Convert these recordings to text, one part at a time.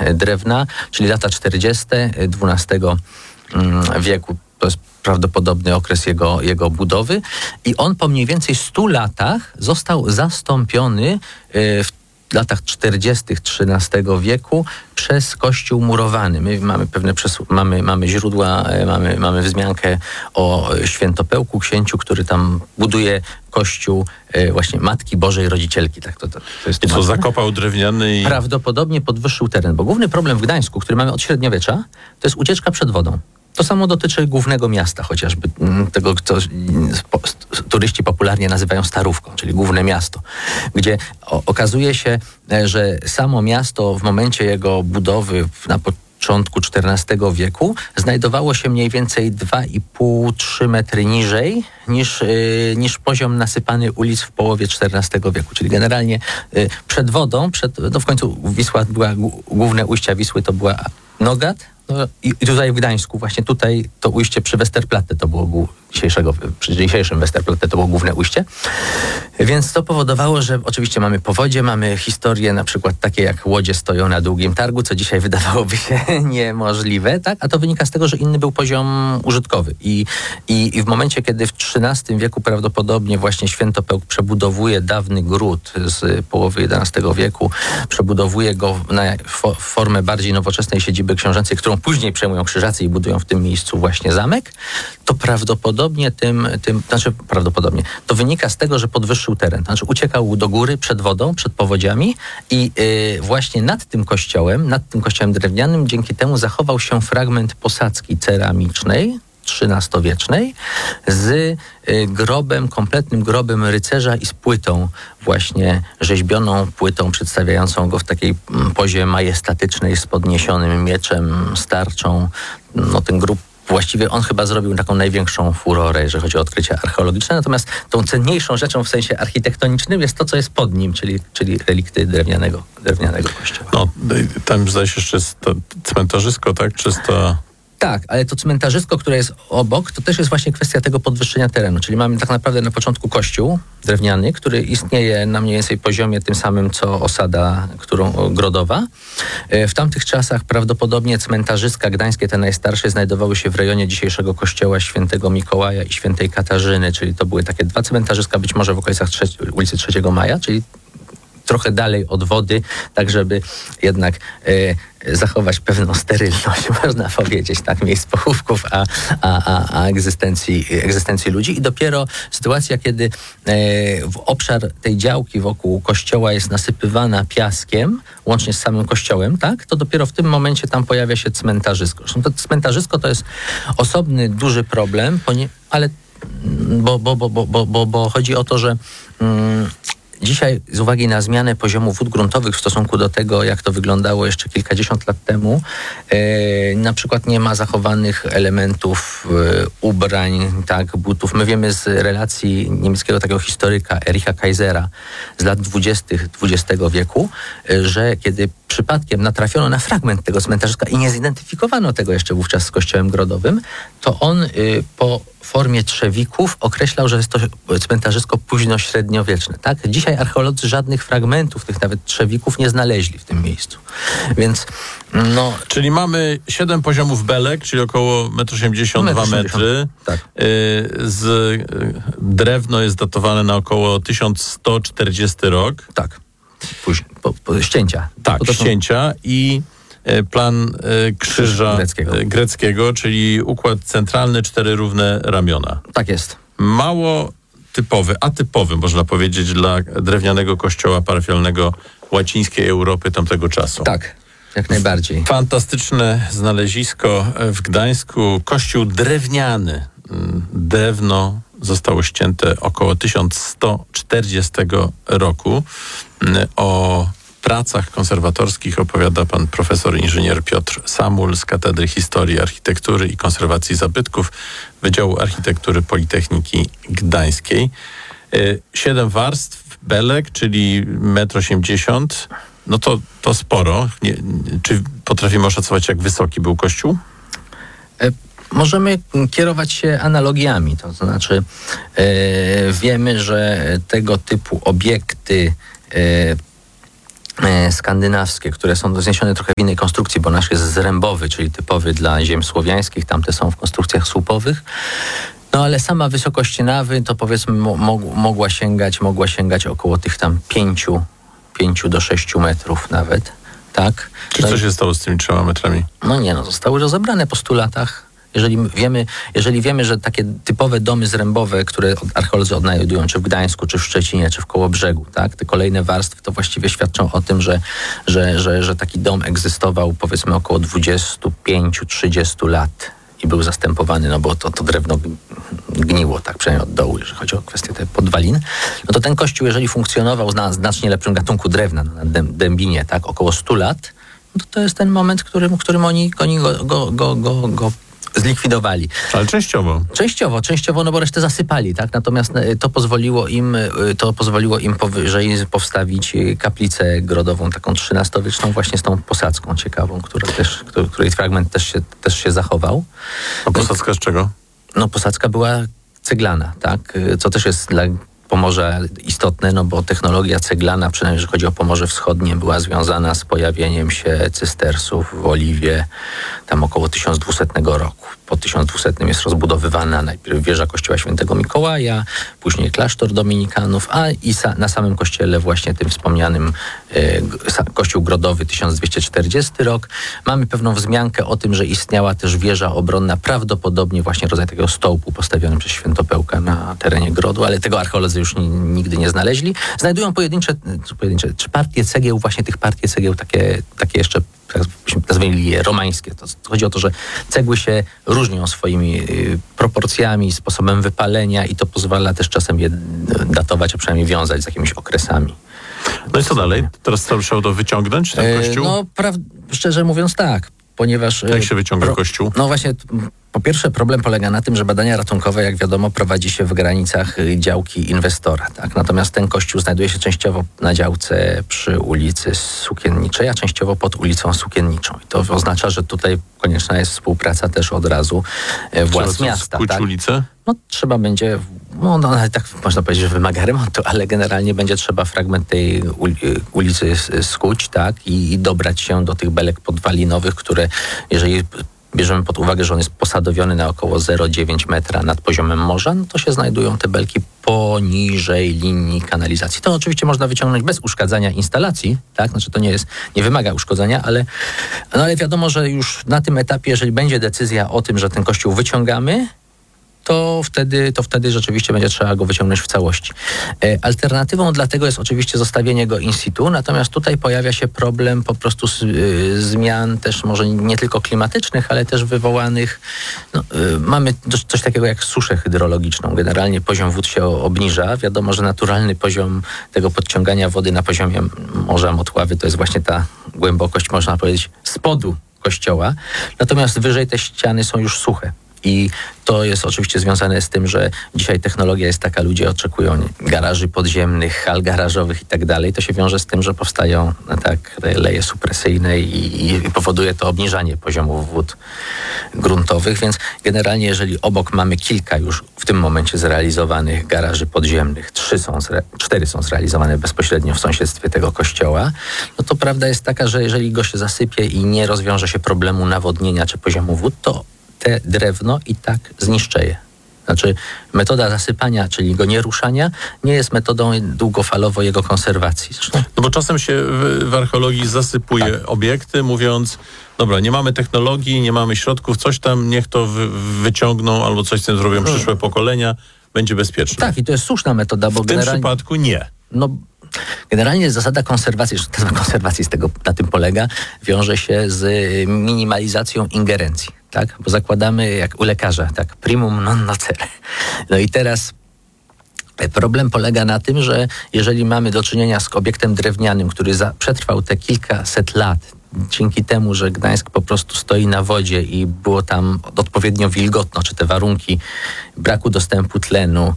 drewna, czyli lata 40. XII wieku. To jest prawdopodobny okres jego budowy i on po mniej więcej 100 latach został zastąpiony w latach 40. XIII wieku przez kościół murowany. My mamy pewne mamy źródła, mamy wzmiankę o Świętopełku, księciu, który tam buduje kościół właśnie Matki Bożej Rodzicielki. Tak to jest. I co, zakopał drewniany i... Prawdopodobnie podwyższył teren, bo główny problem w Gdańsku, który mamy od średniowiecza, to jest ucieczka przed wodą. To samo dotyczy głównego miasta, chociażby tego, co turyści popularnie nazywają Starówką, czyli główne miasto, gdzie okazuje się, że samo miasto w momencie jego budowy na początku XIV wieku znajdowało się mniej więcej 2,5-3 metry niżej niż poziom nasypany ulic w połowie XIV wieku. Czyli generalnie przed wodą, w końcu Wisła główne ujścia Wisły to była Nogat. No i tutaj w Gdańsku, właśnie tutaj to ujście przy Westerplatte to było przy dzisiejszym Westerplatte to było główne ujście. Więc to powodowało, że oczywiście mamy powodzie, mamy historie na przykład takie jak łodzie stoją na Długim Targu, co dzisiaj wydawałoby się niemożliwe, tak? A to wynika z tego, że inny był poziom użytkowy. I w momencie, kiedy w XIII wieku prawdopodobnie właśnie Świętopełk przebudowuje dawny gród z połowy XI wieku, przebudowuje go na formę bardziej nowoczesnej siedziby książęcej, którą później przejmują Krzyżacy i budują w tym miejscu właśnie zamek, to prawdopodobnie to wynika z tego, że podwyższył teren. To znaczy uciekał do góry przed wodą, przed powodziami i właśnie nad tym kościołem drewnianym, dzięki temu zachował się fragment posadzki ceramicznej, XIII-wiecznej, z kompletnym grobem rycerza i z płytą właśnie rzeźbioną płytą przedstawiającą go w takiej pozie majestatycznej z podniesionym mieczem, starczą. No ten grób właściwie on chyba zrobił taką największą furorę, jeżeli chodzi o odkrycia archeologiczne, natomiast tą cenniejszą rzeczą w sensie architektonicznym jest to, co jest pod nim, czyli relikty drewnianego kościoła. No, tam zdaje się jeszcze jest to cmentarzysko, tak? Czysto... Tak, ale to cmentarzysko, które jest obok, to też jest właśnie kwestia tego podwyższenia terenu. Czyli mamy tak naprawdę na początku kościół drewniany, który istnieje na mniej więcej poziomie tym samym, co osada grodowa. W tamtych czasach prawdopodobnie cmentarzyska gdańskie, te najstarsze, znajdowały się w rejonie dzisiejszego kościoła Świętego Mikołaja i Świętej Katarzyny, czyli to były takie 2 cmentarzyska, być może w okolicach ulicy 3 Maja, czyli trochę dalej od wody, tak żeby jednak zachować pewną sterylność, można powiedzieć, tak, miejsc pochówków, a egzystencji ludzi. I dopiero sytuacja, kiedy w obszar tej działki wokół kościoła jest nasypywana piaskiem, łącznie z samym kościołem, tak, to dopiero w tym momencie tam pojawia się cmentarzysko. Zresztą to cmentarzysko to jest osobny, duży problem, ale bo chodzi o to, że dzisiaj z uwagi na zmianę poziomu wód gruntowych w stosunku do tego, jak to wyglądało jeszcze kilkadziesiąt lat temu, na przykład nie ma zachowanych elementów ubrań, tak, butów. My wiemy z relacji niemieckiego takiego historyka Ericha Kaisera z lat 20. XX wieku, że kiedy przypadkiem natrafiono na fragment tego cmentarzyska i nie zidentyfikowano tego jeszcze wówczas z kościołem grodowym, to on po formie trzewików określał, że jest to cmentarzysko późnośredniowieczne. Tak? Dzisiaj archeolodzy żadnych fragmentów tych nawet trzewików nie znaleźli w tym miejscu. Więc Czyli mamy 7 poziomów belek, czyli około 1,82 metry. Tak. Drewno jest datowane na około 1140 rok. Tak. Później, po ścięcia. Tak, ścięcia i plan krzyża greckiego, czyli układ centralny, 4 równe ramiona. Tak jest. Mało typowy, atypowy można powiedzieć dla drewnianego kościoła parafialnego łacińskiej Europy tamtego czasu. Tak, jak najbardziej. Fantastyczne znalezisko w Gdańsku. Kościół drewniany. Drewno zostało ścięte około 1140 roku. O pracach konserwatorskich opowiada pan profesor inżynier Piotr Samul z Katedry Historii, Architektury i Konserwacji Zabytków Wydziału Architektury Politechniki Gdańskiej. 7 warstw belek, czyli 1,80 m. No to sporo. Czy potrafimy oszacować, jak wysoki był kościół? Możemy kierować się analogiami, to znaczy wiemy, że tego typu obiekty skandynawskie, które są zniesione trochę w innej konstrukcji, bo nasz jest zrębowy, czyli typowy dla ziem słowiańskich, tamte są w konstrukcjach słupowych. No ale sama wysokość nawy to powiedzmy mogła sięgać około tych tam 5 do 6 metrów nawet, tak? Czy co się stało z tymi 3 metrami? Zostały rozebrane po 100 latach. Jeżeli wiemy, że takie typowe domy zrębowe, które archeolodzy odnajdują czy w Gdańsku, czy w Szczecinie, czy w Kołobrzegu, tak, te kolejne warstwy to właściwie świadczą o tym, że taki dom egzystował powiedzmy około 25-30 lat i był zastępowany, bo to drewno gniło, tak przynajmniej od dołu, jeżeli chodzi o kwestię tej podwalin. No to ten kościół, jeżeli funkcjonował na znacznie lepszym gatunku drewna, na dębinie, tak, około 100 lat, to jest ten moment, w którym oni go zlikwidowali. Ale częściowo. Częściowo, bo resztę zasypali, tak? Natomiast to pozwoliło im powyżej postawić kaplicę grodową, taką XIII-wieczną, właśnie z tą posadzką ciekawą, której fragment też się zachował. A posadzka z czego? Posadzka była ceglana, tak? Co też jest dla Pomorza istotne, bo technologia ceglana, przynajmniej jeżeli chodzi o Pomorze Wschodnie, była związana z pojawieniem się cystersów w Oliwie tam około 1200 roku. Po 1200 jest rozbudowywana najpierw wieża kościoła świętego Mikołaja, później klasztor dominikanów, na samym kościele właśnie tym wspomnianym kościół grodowy 1240 rok. Mamy pewną wzmiankę o tym, że istniała też wieża obronna, prawdopodobnie właśnie rodzaj takiego stołpu postawionym przez Świętopełka na terenie grodu, ale tego archeolodzy już nigdy nie znaleźli. Znajdują pojedyncze czy partie cegieł, właśnie tych partii cegieł takie jeszcze, byśmy nazwali je romańskie. To chodzi o to, że cegły się różnią swoimi proporcjami, sposobem wypalenia i to pozwala też czasem je datować, a przynajmniej wiązać z jakimiś okresami. No i co dalej? Teraz trzeba to wyciągnąć, ten kościół? Szczerze mówiąc tak, ponieważ... Jak się wyciąga kościół? No właśnie, po pierwsze problem polega na tym, że badania ratunkowe, jak wiadomo, prowadzi się w granicach działki inwestora, tak? Natomiast ten kościół znajduje się częściowo na działce przy ulicy Sukienniczej, a częściowo pod ulicą Sukienniczą. I to oznacza, że tutaj konieczna jest współpraca też od razu władz miasta. Skuć ulicę? Trzeba będzie, tak można powiedzieć, że wymaga remontu, ale generalnie będzie trzeba fragment tej ulicy skuć, tak? I dobrać się do tych belek podwalinowych, które jeżeli bierzemy pod uwagę, że on jest posadowiony na około 0,9 metra nad poziomem morza, to się znajdują te belki poniżej linii kanalizacji. To oczywiście można wyciągnąć bez uszkadzania instalacji, tak? Znaczy to nie wymaga uszkodzenia, ale wiadomo, że już na tym etapie, jeżeli będzie decyzja o tym, że ten kościół wyciągamy, to wtedy rzeczywiście będzie trzeba go wyciągnąć w całości. Alternatywą dla tego jest oczywiście zostawienie go in situ, natomiast tutaj pojawia się problem po prostu zmian też może nie tylko klimatycznych, ale też wywołanych. Mamy coś takiego jak suszę hydrologiczną. Generalnie poziom wód się obniża. Wiadomo, że naturalny poziom tego podciągania wody na poziomie Morza Motławy to jest właśnie ta głębokość, można powiedzieć, spodu kościoła. Natomiast wyżej te ściany są już suche. I to jest oczywiście związane z tym, że dzisiaj technologia jest taka, ludzie oczekują garaży podziemnych, hal garażowych i tak dalej. To się wiąże z tym, że powstają leje supresyjne i powoduje to obniżanie poziomów wód gruntowych, więc generalnie jeżeli obok mamy kilka już w tym momencie zrealizowanych garaży podziemnych, 4 są zrealizowane bezpośrednio w sąsiedztwie tego kościoła, to prawda jest taka, że jeżeli go się zasypie i nie rozwiąże się problemu nawodnienia czy poziomu wód, to te drewno i tak zniszczeje. Znaczy metoda zasypania, czyli go nieruszania, nie jest metodą długofalowo jego konserwacji. Zresztą. Bo czasem się w archeologii zasypuje obiekty, mówiąc, dobra, nie mamy technologii, nie mamy środków, coś tam, niech to wyciągną albo coś z tym zrobią przyszłe pokolenia, będzie bezpieczne. Tak, i to jest słuszna metoda, bo w tym przypadku nie. Generalnie zasada konserwacji, na tym polega, wiąże się z minimalizacją ingerencji, tak? Bo zakładamy jak u lekarza, tak? Primum non nocere. No i teraz problem polega na tym, że jeżeli mamy do czynienia z obiektem drewnianym, który przetrwał te kilkaset lat, dzięki temu, że Gdańsk po prostu stoi na wodzie i było tam odpowiednio wilgotno, czy te warunki braku dostępu tlenu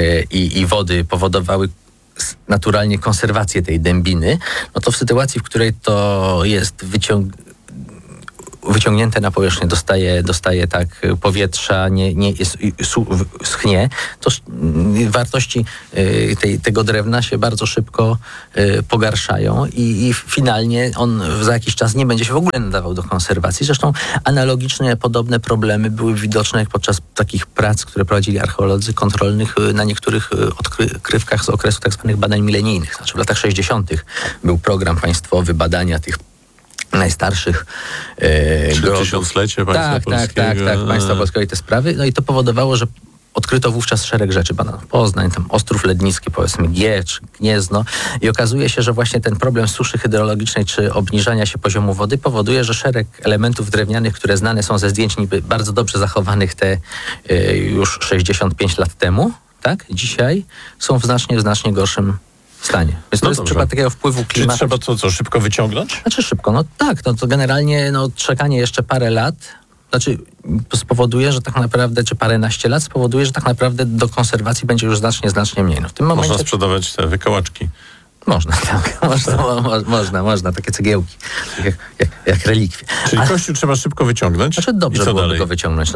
i wody powodowały naturalnie konserwację tej dębiny, to w sytuacji, w której to jest wyciągnięte na powierzchnię, dostaje tak powietrza, nie schnie, to wartości tego drewna się bardzo szybko pogarszają i finalnie on za jakiś czas nie będzie się w ogóle nadawał do konserwacji. Zresztą analogiczne, podobne problemy były widoczne podczas takich prac, które prowadzili archeolodzy kontrolnych na niektórych odkrywkach z okresu tak zwanych badań milenijnych. Znaczy w latach 60. był program państwowy badania tych najstarszych tysiąclecie państwa polskiego. Tak, państwa polskiego i te sprawy. No i to powodowało, że odkryto wówczas szereg rzeczy. Poznań, tam Ostrów Lednicki, powiedzmy Giecz, Gniezno. I okazuje się, że właśnie ten problem suszy hydrologicznej czy obniżania się poziomu wody powoduje, że szereg elementów drewnianych, które znane są ze zdjęć niby bardzo dobrze zachowanych te już 65 lat temu, tak, dzisiaj są w znacznie gorszym stanie. Więc to jest przykład takiego wpływu klimatu. Czy trzeba co, szybko wyciągnąć? Znaczy szybko, no tak, to generalnie czekanie jeszcze parę lat, spowoduje, że tak naprawdę, czy paręnaście lat spowoduje, że tak naprawdę do konserwacji będzie już znacznie mniej. No w tym momencie... Można sprzedawać te wykałaczki. Można, tak. Można. Takie cegiełki. Jak relikwie. Czyli kościół trzeba szybko wyciągnąć? Znaczy dobrze byłoby go wyciągnąć.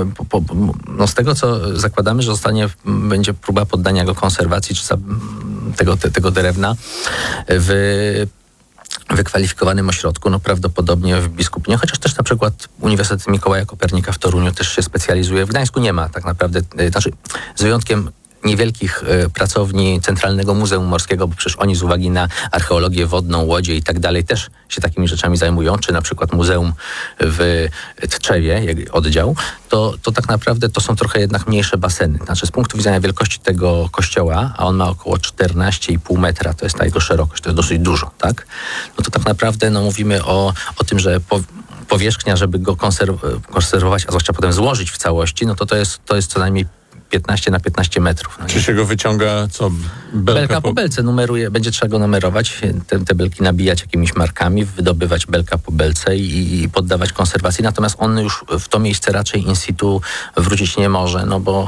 Z tego, co zakładamy, że będzie próba poddania go konserwacji, czy tego drewna w wykwalifikowanym ośrodku, prawdopodobnie w Biskupinie, chociaż też na przykład Uniwersytet Mikołaja Kopernika w Toruniu też się specjalizuje. W Gdańsku nie ma tak naprawdę, z wyjątkiem niewielkich pracowni Centralnego Muzeum Morskiego, bo przecież oni z uwagi na archeologię wodną, łodzie i tak dalej też się takimi rzeczami zajmują, czy na przykład Muzeum w Tczewie, oddział, to tak naprawdę to są trochę jednak mniejsze baseny. Znaczy z punktu widzenia wielkości tego kościoła, a on ma około 14,5 metra, to jest ta jego szerokość, to jest dosyć dużo, tak? No to tak naprawdę mówimy o tym, że powierzchnia, żeby go konserwować, a zwłaszcza potem złożyć w całości, to jest co najmniej 15 na 15 metrów. Czy się go wyciąga, co? Belka po belce numeruje, będzie trzeba go numerować, te belki nabijać jakimiś markami, wydobywać belka po belce i poddawać konserwacji. Natomiast on już w to miejsce raczej in situ wrócić nie może, bo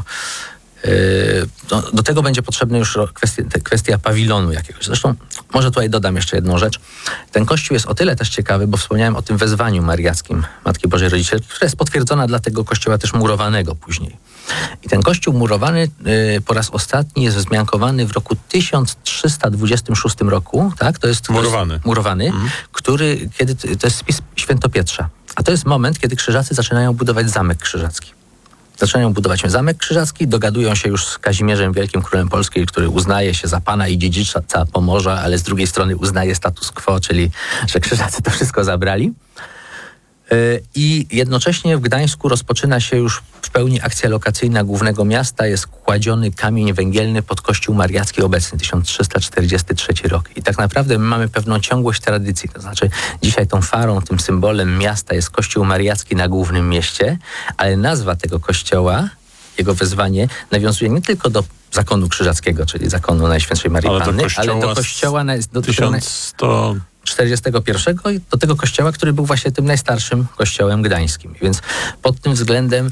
do tego będzie potrzebna już kwestia pawilonu jakiegoś. Zresztą może tutaj dodam jeszcze jedną rzecz. Ten kościół jest o tyle też ciekawy, bo wspomniałem o tym wezwaniu mariackim Matki Bożej Rodzicielki, która jest potwierdzona dla tego kościoła też murowanego później. I ten kościół murowany po raz ostatni jest wzmiankowany w roku 1326 roku, tak? To jest murowany, to jest spis Świętopietrza. A to jest moment, kiedy krzyżacy zaczynają budować Zamek Krzyżacki. Zaczynają budować Zamek Krzyżacki, dogadują się już z Kazimierzem Wielkim, królem Polski, który uznaje się za pana i dziedzica Pomorza, ale z drugiej strony uznaje status quo, czyli że Krzyżacy to wszystko zabrali. I jednocześnie w Gdańsku rozpoczyna się już w pełni akcja lokacyjna głównego miasta. Jest kładziony kamień węgielny pod kościół mariacki obecny, 1343 rok. I tak naprawdę my mamy pewną ciągłość tradycji. To znaczy dzisiaj tą farą, tym symbolem miasta jest kościół mariacki na głównym mieście, ale nazwa tego kościoła, jego wezwanie nawiązuje nie tylko do zakonu krzyżackiego, czyli zakonu Najświętszej Maryi Panny, ale do kościoła... Do 41 i do tego kościoła, który był właśnie tym najstarszym kościołem gdańskim. Więc pod tym względem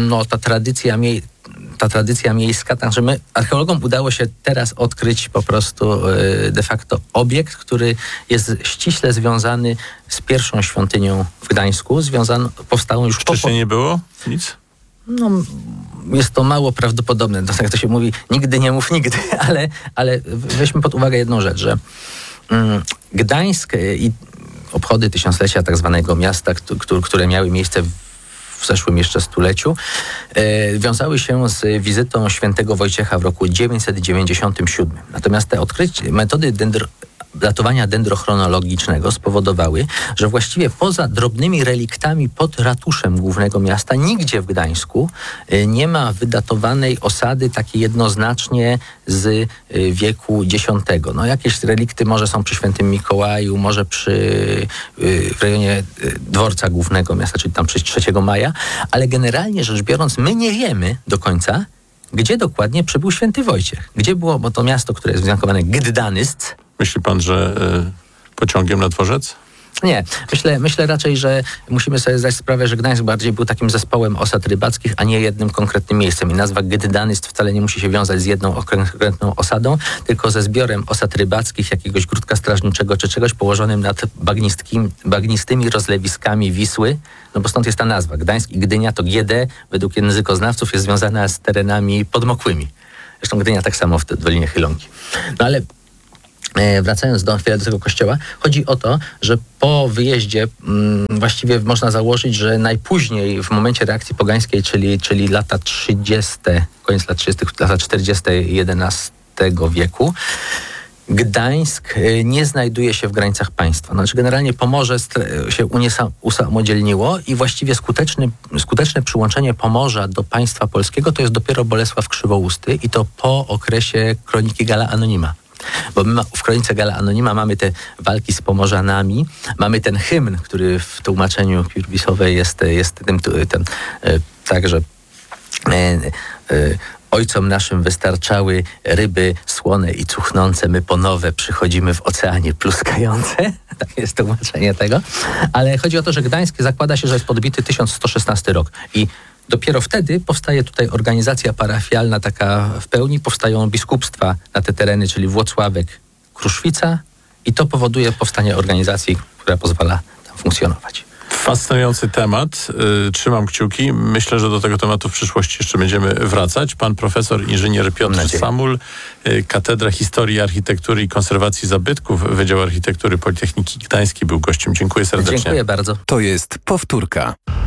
ta tradycja miejska, także archeologom udało się teraz odkryć po prostu de facto obiekt, który jest ściśle związany z pierwszą świątynią w Gdańsku, powstałą już wcześniej nie było nic? Jest to mało prawdopodobne. Jak to się mówi, nigdy nie mów nigdy, ale weźmy pod uwagę jedną rzecz, że Gdańsk i obchody tysiąclecia tak zwanego miasta, które miały miejsce w zeszłym jeszcze stuleciu, wiązały się z wizytą świętego Wojciecha w roku 997. Natomiast te metody datowania dendrochronologicznego spowodowały, że właściwie poza drobnymi reliktami pod ratuszem głównego miasta nigdzie w Gdańsku nie ma wydatowanej osady takiej jednoznacznie z wieku X. Jakieś relikty może są przy Świętym Mikołaju, może w rejonie dworca głównego miasta, czyli tam przy 3 maja, ale generalnie rzecz biorąc my nie wiemy do końca, gdzie dokładnie przybył święty Wojciech. Gdzie było, bo to miasto, które jest wzmiankowane Gdanysk. Myśli pan, że pociągiem na dworzec? Nie, myślę raczej, że musimy sobie zdać sprawę, że Gdańsk bardziej był takim zespołem osad rybackich, a nie jednym konkretnym miejscem. I nazwa Gdydanist wcale nie musi się wiązać z jedną konkretną osadą, tylko ze zbiorem osad rybackich, jakiegoś grudka strażniczego czy czegoś położonym nad bagnistymi rozlewiskami Wisły, no bo stąd jest ta nazwa. Gdańsk i Gdynia to GD, według językoznawców jest związana z terenami podmokłymi. Zresztą Gdynia tak samo w Dolinie Chylonki. No ale wracając do tego kościoła, chodzi o to, że po wyjeździe właściwie można założyć, że najpóźniej w momencie reakcji pogańskiej, czyli lata 30., koniec lat 30., lata 40. XI wieku, Gdańsk nie znajduje się w granicach państwa. Znaczy generalnie Pomorze się usamodzielniło i właściwie skuteczne przyłączenie Pomorza do państwa polskiego to jest dopiero Bolesław Krzywousty i to po okresie kroniki Galla Anonima. Bo my w kronice Galla Anonima mamy te walki z Pomorzanami, mamy ten hymn, który w tłumaczeniu Pirwisowej jest także ojcom naszym wystarczały ryby słone i cuchnące, my po nowe przychodzimy w oceanie pluskające. Tak jest tłumaczenie tego. Ale chodzi o to, że Gdańsk zakłada się, że jest podbity 1116 rok i dopiero wtedy powstaje tutaj organizacja parafialna taka w pełni, powstają biskupstwa na te tereny, czyli Włocławek, Kruszwica i to powoduje powstanie organizacji, która pozwala tam funkcjonować. Fascynujący temat. Trzymam kciuki. Myślę, że do tego tematu w przyszłości jeszcze będziemy wracać. Pan profesor inżynier Piotr Samul, Katedra Historii, Architektury i Konserwacji Zabytków, Wydział Architektury Politechniki Gdańskiej był gościem. Dziękuję serdecznie. Dziękuję bardzo. To jest powtórka.